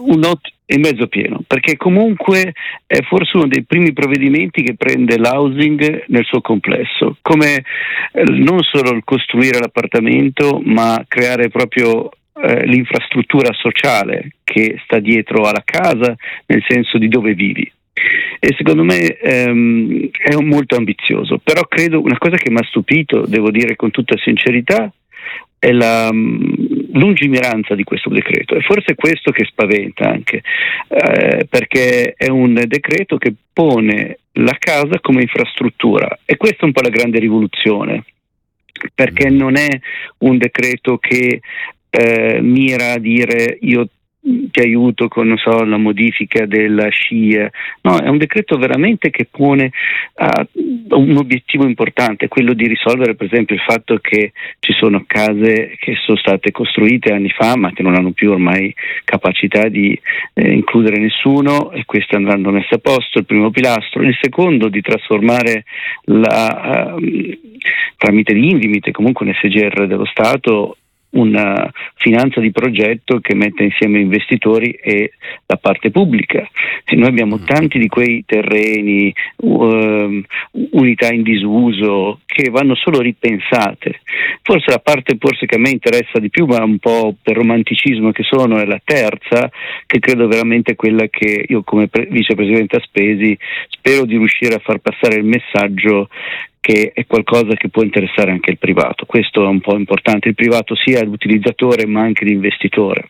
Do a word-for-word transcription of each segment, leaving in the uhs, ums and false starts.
un ot- è mezzo pieno, perché comunque è forse uno dei primi provvedimenti che prende l'housing nel suo complesso, come eh, non solo il costruire l'appartamento, ma creare proprio eh, l'infrastruttura sociale che sta dietro alla casa, nel senso di dove vivi. E secondo me ehm, è un molto ambizioso, però credo una cosa che mi ha stupito, devo dire con tutta sincerità, è la um, lungimiranza di questo decreto, e forse è questo che spaventa anche, eh, perché è un decreto che pone la casa come infrastruttura, e questa è un po' la grande rivoluzione, perché non è un decreto che eh, mira a dire io ti aiuto con, non so, la modifica della S C I A. No, è un decreto veramente che pone uh, un obiettivo importante, quello di risolvere per esempio il fatto che ci sono case che sono state costruite anni fa ma che non hanno più ormai capacità di eh, includere nessuno, e queste andranno messe a posto, il primo pilastro. Il secondo, di trasformare la uh, tramite l'Invimit, comunque un S G R dello Stato, una finanza di progetto che mette insieme investitori e la parte pubblica. E noi abbiamo tanti di quei terreni, uh, unità in disuso, che vanno solo ripensate. Forse la parte forse che a me interessa di più, ma un po' per romanticismo che sono, è la terza, che credo veramente quella che io come pre- vicepresidente Aspesi spero di riuscire a far passare il messaggio che è qualcosa che può interessare anche il privato. Questo è un po' importante, il privato sia l'utilizzatore ma anche l'investitore.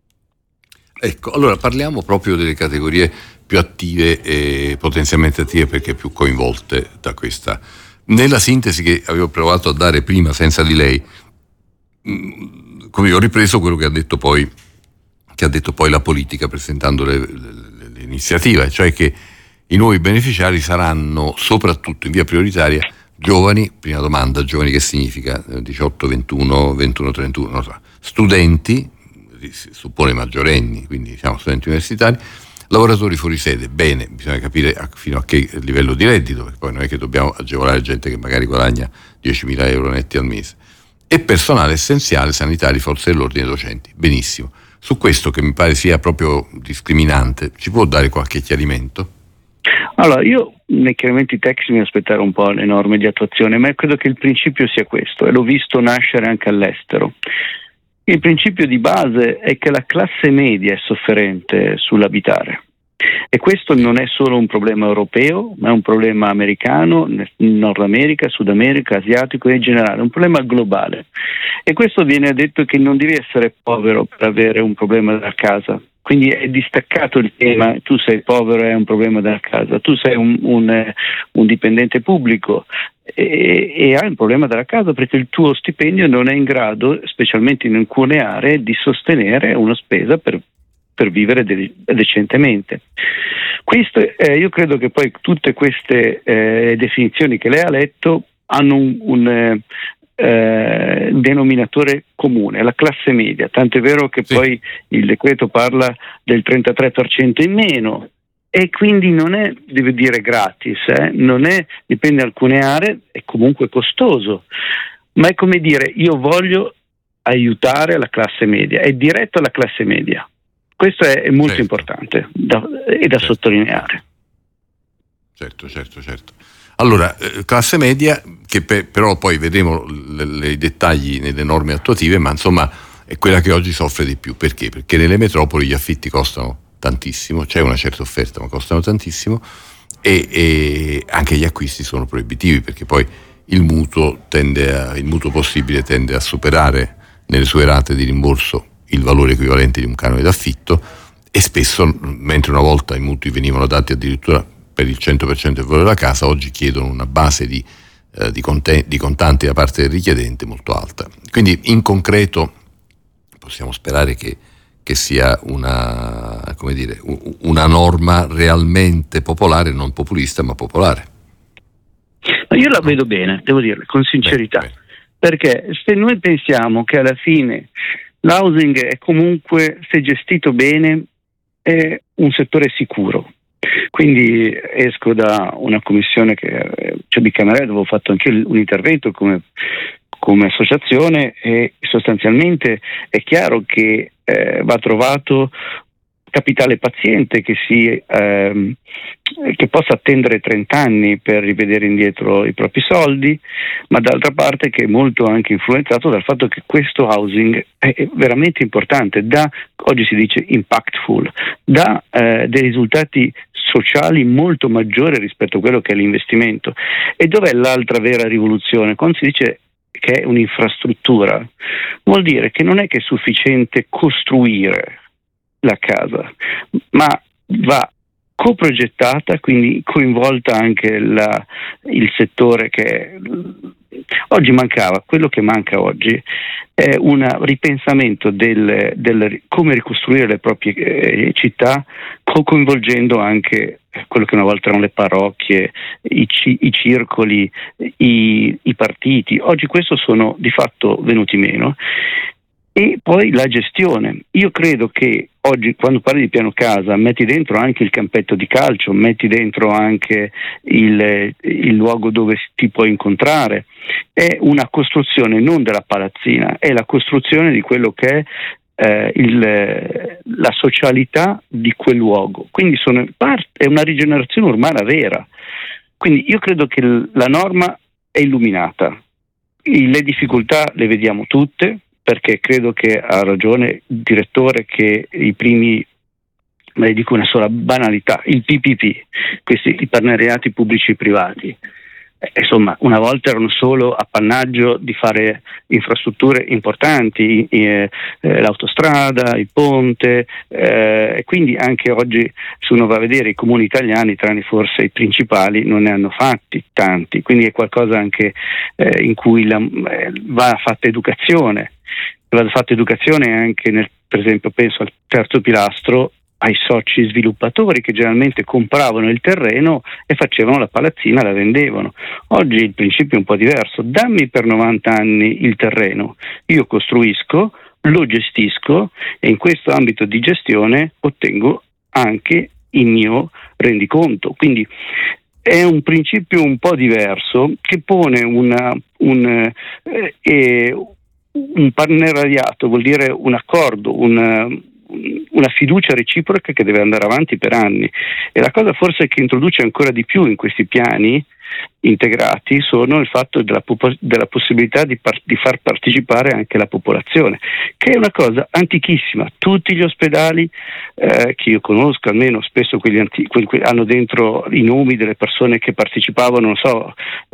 Ecco, allora parliamo proprio delle categorie più attive e potenzialmente attive, perché più coinvolte da questa. Nella sintesi che avevo provato a dare prima senza di lei, come ho ripreso quello che ha detto poi che ha detto poi la politica presentando le, le, l'iniziativa, cioè che i nuovi beneficiari saranno soprattutto in via prioritaria giovani. Prima domanda: giovani che significa? diciotto, ventuno, ventuno, trentuno, non so. Studenti, si suppone maggiorenni, quindi diciamo studenti universitari, lavoratori fuori sede. Bene, bisogna capire a, fino a che livello di reddito, perché poi non è che dobbiamo agevolare gente che magari guadagna diecimila euro netti al mese. E personale essenziale, sanitari, forze dell'ordine, docenti. Benissimo. Su questo, che mi pare sia proprio discriminante, ci può dare qualche chiarimento? Allora, io nei chiarimenti tecnici mi aspettare un po' le norme di attuazione, ma credo che il principio sia questo, e l'ho visto nascere anche all'estero. Il principio di base è che la classe media è sofferente sull'abitare, e questo non è solo un problema europeo, ma è un problema americano, Nord America, Sud America, asiatico e in generale, un problema globale. E questo viene detto che non devi essere povero per avere un problema della casa. Quindi è distaccato il tema: tu sei povero e hai un problema della casa, tu sei un, un, un dipendente pubblico e, e hai un problema della casa perché il tuo stipendio non è in grado, specialmente in alcune aree, di sostenere una spesa per, per vivere de- decentemente. Questo, eh, io credo che poi tutte queste eh, definizioni che lei ha letto hanno un, un eh, Eh, denominatore comune, la classe media, tanto è vero che sì. Poi il decreto parla del trentatré per cento in meno, e quindi non è, deve dire, gratis, eh? Non è, dipende da alcune aree, è comunque costoso, ma è come dire: io voglio aiutare la classe media, è diretto alla classe media. Questo è, è molto certo. importante da, e da certo. sottolineare. Certo, certo, certo. Allora, eh, classe media, che pe- però poi vedremo i dettagli nelle norme attuative, ma insomma è quella che oggi soffre di più. Perché? Perché nelle metropoli gli affitti costano tantissimo, c'è una certa offerta ma costano tantissimo, e, e anche gli acquisti sono proibitivi, perché poi il mutuo tende a, il mutuo possibile tende a superare nelle sue rate di rimborso il valore equivalente di un canone d'affitto, e spesso, mentre una volta i mutui venivano dati addirittura per il cento per cento del valore della casa, oggi chiedono una base di, eh, di, conte- di contanti da parte del richiedente molto alta. Quindi in concreto possiamo sperare che, che sia una, come dire, una norma realmente popolare, non populista ma popolare. Ma io la vedo bene, devo dire, con sincerità, beh, beh. Perché se noi pensiamo che alla fine l'housing è comunque, se gestito bene, è un settore sicuro. Quindi esco da una commissione che cioè bicamerale, dove ho fatto anche un intervento come, come associazione, e sostanzialmente è chiaro che eh, va trovato capitale paziente che si ehm, che possa attendere trenta anni per rivedere indietro i propri soldi, ma d'altra parte che è molto anche influenzato dal fatto che questo housing è veramente importante, dà, oggi si dice impactful, dà eh, dei risultati sociali molto maggiori rispetto a quello che è l'investimento. E dov'è l'altra vera rivoluzione? Quando si dice che è un'infrastruttura, vuol dire che non è che è sufficiente costruire la casa, ma va coprogettata, quindi coinvolta anche la, il settore che oggi mancava. Quello che manca oggi è un ripensamento del, del come ricostruire le proprie eh, città, co- coinvolgendo anche quello che una volta erano le parrocchie, i, ci, i circoli, i, i partiti. Oggi questo sono di fatto venuti meno. E poi la gestione. Io credo che oggi, quando parli di piano casa, metti dentro anche il campetto di calcio, metti dentro anche il, il luogo dove ti puoi incontrare. È una costruzione non della palazzina, è la costruzione di quello che è eh, il, la socialità di quel luogo. Quindi sono parte, è una rigenerazione urbana vera. Quindi io credo che la norma è illuminata. Le difficoltà le vediamo tutte, perché credo che ha ragione il direttore che i primi, ma le dico una sola banalità, il P P P, questi i partenariati pubblici e privati, eh, insomma una volta erano solo appannaggio di fare infrastrutture importanti, eh, eh, l'autostrada, il ponte, eh, e quindi anche oggi se uno va a vedere i comuni italiani, tranne forse i principali, non ne hanno fatti tanti, quindi è qualcosa anche eh, in cui la, eh, va fatta educazione. Va fatta educazione anche nel, per esempio penso al terzo pilastro, ai soci sviluppatori che generalmente compravano il terreno e facevano la palazzina, la vendevano. Oggi il principio è un po' diverso: dammi per novanta anni il terreno, io costruisco, lo gestisco e in questo ambito di gestione ottengo anche il mio rendiconto. Quindi è un principio un po' diverso che pone una, un eh, eh, un partenariato, vuol dire un accordo, una, una fiducia reciproca che deve andare avanti per anni. E la cosa forse che introduce ancora di più in questi piani integrati sono il fatto della, della possibilità di, par- di far partecipare anche la popolazione, che è una cosa antichissima. Tutti gli ospedali eh, che io conosco, almeno spesso quelli, antichi, quelli que- hanno dentro i nomi delle persone che partecipavano, non so,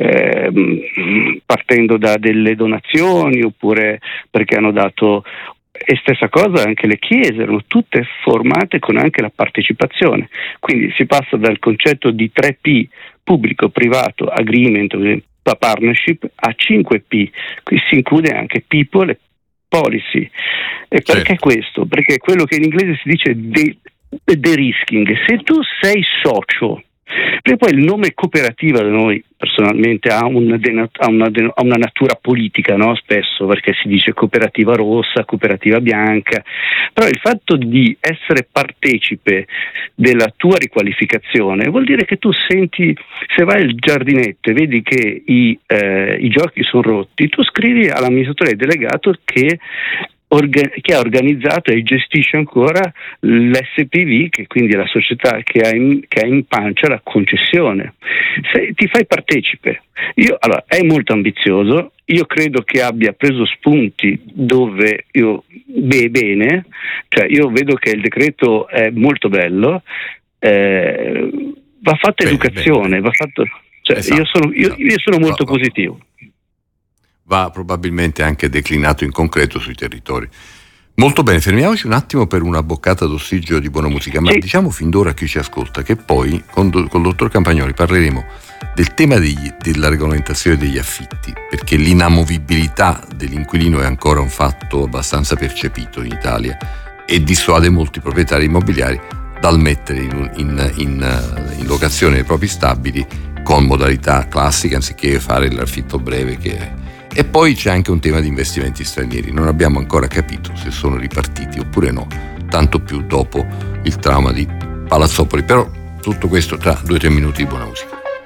eh, partendo da delle donazioni oppure perché hanno dato. E stessa cosa anche le chiese, erano tutte formate con anche la partecipazione. Quindi si passa dal concetto di tre P, pubblico, privato, agreement, partnership, a cinque P. Qui si include anche people e policy. E perché certo. Questo? Perché quello che in inglese si dice de- de-risking. Se tu sei socio, perché poi il nome cooperativa da noi personalmente ha una, ha una, ha una natura politica, no? Spesso perché si dice cooperativa rossa, cooperativa bianca, però il fatto di essere partecipe della tua riqualificazione vuol dire che tu senti, se vai al giardinetto e vedi che i, eh, i giochi sono rotti, tu scrivi all'amministratore delegato che che ha organizzato e gestisce ancora l'S P V, che quindi è la società che ha in, che ha in pancia la concessione. Se ti fai partecipe. Io, allora, è molto ambizioso, io credo che abbia preso spunti dove io beh, bene, cioè io vedo che il decreto è molto bello, eh, va fatta bene, educazione, bene. va fatto, cioè, esatto, io, sono, io, io sono molto va, positivo. Va probabilmente anche declinato in concreto sui territori. Molto bene, fermiamoci un attimo per una boccata d'ossigeno di buona musica, ma sì. Diciamo fin d'ora a chi ci ascolta che poi con, do, con il dottor Campagnoli parleremo del tema degli, della regolamentazione degli affitti, perché l'inamovibilità dell'inquilino è ancora un fatto abbastanza percepito in Italia e dissuade molti proprietari immobiliari dal mettere in, in, in, in locazione i propri stabili con modalità classica anziché fare l'affitto breve che è. E poi c'è anche un tema di investimenti stranieri. Non abbiamo ancora capito se sono ripartiti oppure no, tanto più dopo il trauma di Palazzopoli. Però tutto questo tra due o tre minuti di buona musica.